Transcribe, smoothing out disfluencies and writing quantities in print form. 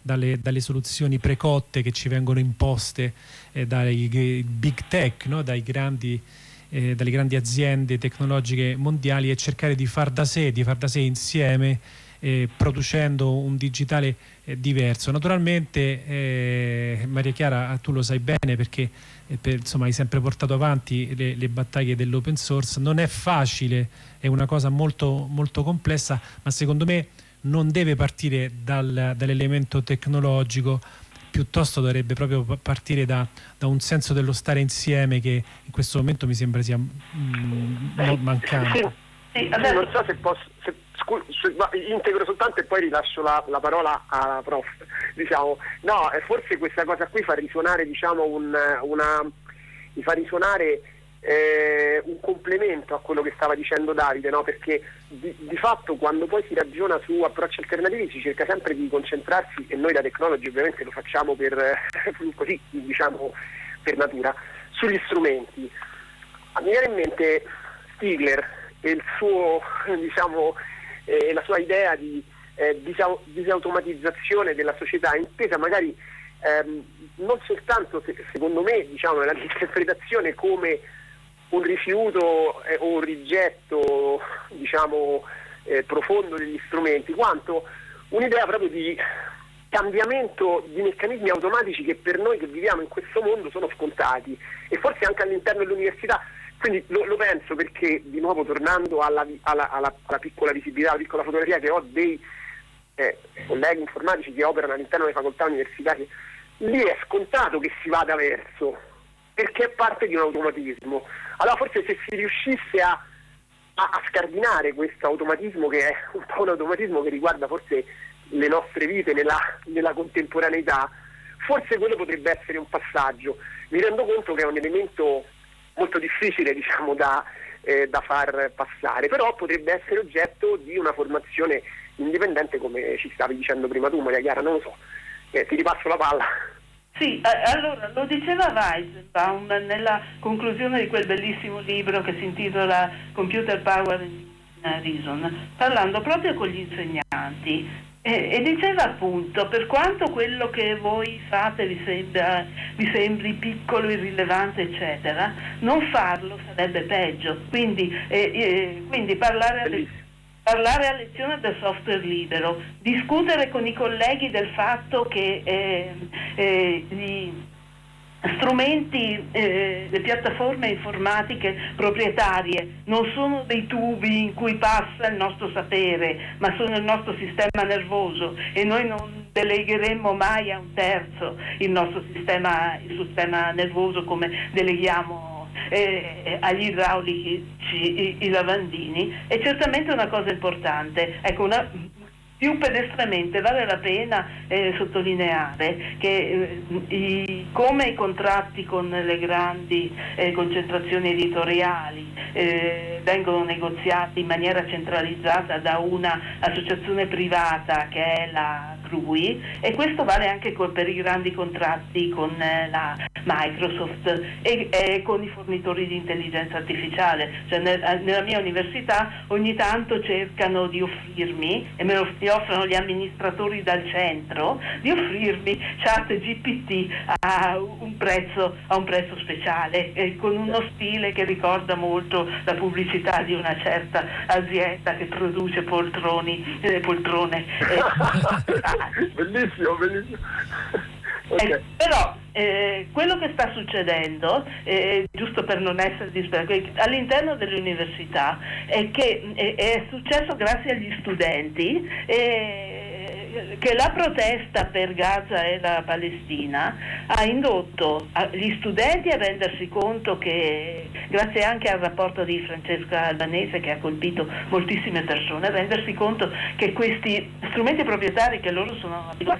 dalle soluzioni precotte che ci vengono imposte dai big tech, no? Dalle grandi aziende tecnologiche mondiali, e cercare di far da sé insieme, producendo un digitale diverso. Naturalmente, Maria Chiara, tu lo sai bene, perché insomma hai sempre portato avanti le battaglie dell'open source. Non è facile, è una cosa molto, molto complessa, ma secondo me non deve partire dall'elemento tecnologico, piuttosto dovrebbe proprio partire da un senso dello stare insieme, che in questo momento mi sembra sia mancante. Sì, non so se posso, ma integro soltanto e poi rilascio la parola alla prof. Diciamo, no, forse questa cosa qui fa risuonare, diciamo, mi fa risuonare un complemento a quello che stava dicendo Davide, no? Perché di fatto, quando poi si ragiona su approcci alternativi, si cerca sempre di concentrarsi, e noi da Technology ovviamente lo facciamo così, diciamo, per natura, sugli strumenti. Mi viene in mente Stigler e il suo, diciamo, la sua idea di disautomatizzazione della società, intesa magari non soltanto, secondo me, diciamo, nella interpretazione come un rifiuto o un rigetto, diciamo, profondo degli strumenti, quanto un'idea proprio di cambiamento di meccanismi automatici che per noi che viviamo in questo mondo sono scontati, e forse anche all'interno dell'università. Quindi lo penso perché, di nuovo, tornando alla piccola visibilità, alla piccola fotografia che ho dei colleghi informatici che operano all'interno delle facoltà universitarie, lì è scontato che si vada verso, perché è parte di un automatismo. Allora forse se si riuscisse a scardinare questo automatismo, che è un po' un automatismo che riguarda forse le nostre vite nella contemporaneità, forse quello potrebbe essere un passaggio. Mi rendo conto che è un elemento molto difficile, diciamo, da far passare, però potrebbe essere oggetto di una formazione indipendente, come ci stavi dicendo prima tu, Maria Chiara. Non lo so, ti ripasso la palla. Sì, allora lo diceva Weizenbaum nella conclusione di quel bellissimo libro che si intitola Computer Power in Reason, parlando proprio con gli insegnanti, e diceva appunto, per quanto quello che voi fate vi sembri piccolo, irrilevante, eccetera, non farlo sarebbe peggio. Quindi parlare a lezione del software libero, discutere con i colleghi del fatto che gli strumenti, le piattaforme informatiche proprietarie non sono dei tubi in cui passa il nostro sapere, ma sono il nostro sistema nervoso, e noi non delegheremmo mai a un terzo il nostro sistema nervoso come deleghiamo agli idraulici i lavandini. È certamente una cosa importante. Ecco, più pedestramente vale la pena sottolineare che come i contratti con le grandi concentrazioni editoriali vengono negoziati in maniera centralizzata da una associazione privata che è la CRUI, e questo vale anche per i grandi contratti con la Microsoft e con i fornitori di intelligenza artificiale. Cioè, nella mia università ogni tanto cercano di offrirmi, e mi offrono gli amministratori dal centro, di offrirmi ChatGPT a un prezzo speciale, con uno stile che ricorda molto la pubblicità di una certa azienda che produce poltrone. Bellissimo. Okay. Però quello che sta succedendo, giusto per non essere disperati, all'interno delle università, è che è successo grazie agli studenti, che la protesta per Gaza e la Palestina ha indotto gli studenti a rendersi conto che, grazie anche al rapporto di Francesca Albanese che ha colpito moltissime persone, a rendersi conto che questi strumenti proprietari che loro sono abituati